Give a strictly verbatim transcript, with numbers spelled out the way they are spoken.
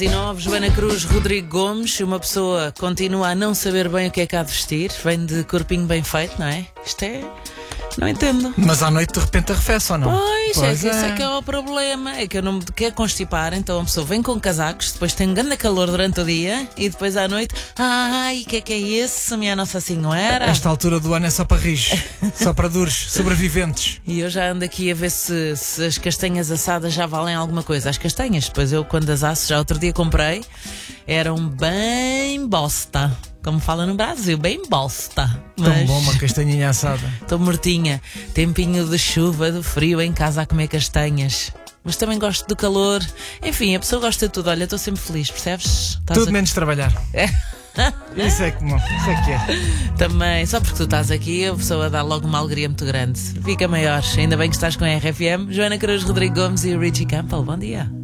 nove, Joana Cruz, Rodrigo Gomes. Uma pessoa continua a não saber bem o que é que há de vestir. Vem de corpinho bem feito, não é? Isto é... não entendo. Mas à noite de repente arrefece ou não? Pois, Pois é que é. esse é que é o problema. É que eu não me quero constipar. Então a pessoa vem com casacos, depois tem um grande calor durante o dia e depois à noite, ai, o que é que é isso, minha Nossa Senhora? Esta altura do ano é só para rijos, só para duros, sobreviventes. E eu já ando aqui a ver se, se as castanhas assadas já valem alguma coisa. As castanhas, depois eu quando as asso, já outro dia comprei, eram bem bosta. Como fala no Brasil, bem bosta. Tão bom uma castanhinha assada. Estou mortinha. Tempinho de chuva, de frio, em casa a comer castanhas. Mas também gosto do calor. Enfim, a pessoa gosta de tudo. Olha, estou sempre feliz, percebes? Estás Tudo a... menos trabalhar. É. Isso é que bom, isso é que é. Também, só porque tu estás aqui, a pessoa dá logo uma alegria muito grande. Fica maior. Ainda bem que estás com a R F M. Joana Cruz, Rodrigo Gomes e o Richie Campbell. Bom dia.